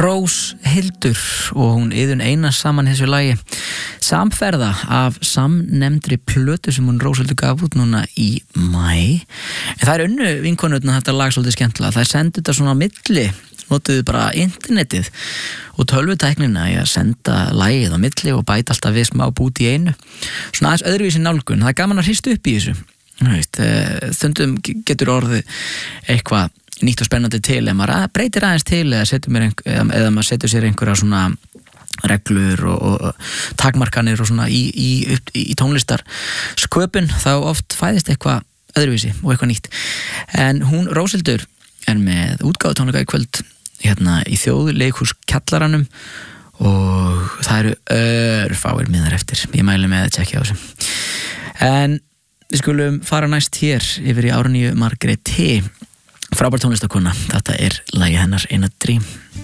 Róshildur og hún Iðunn Einars saman í þessu lagi samferða af samnefndri plötu sem hún Róshildur gaf út núna í maí. En það unnu vinkonurnar þetta lag svolítið skemmtilega. Það sendu þetta svona á milli, notuðu bara internetið og tölvutæknina í að senda lagið á milli og bæta alltaf við smá bút í einu. Svona aðeins öðruvísi nálgun. Það gaman að hrista upp í þessu. Stundum getur orðið eitthvað nýtt og spennandi til ef maður breytir aðeins til eða maður setur sér einhverja svona reglur og takmarkanir og svona í tónlistar sköpun, þá oft fæðist eitthvað öðruvísi og eitthvað nýtt. En hún Róshildur er með útgáfutónleika í kvöld hérna í Þjóðleikhúskjallaranum og það eru örfáir miðar eftir. Ég mæli með að tjekkja á þessu. En við skulum fara næst hér yfir í Árnýju Margréti, frábær tónlistakona. Þetta er lagið hennar In a Dream.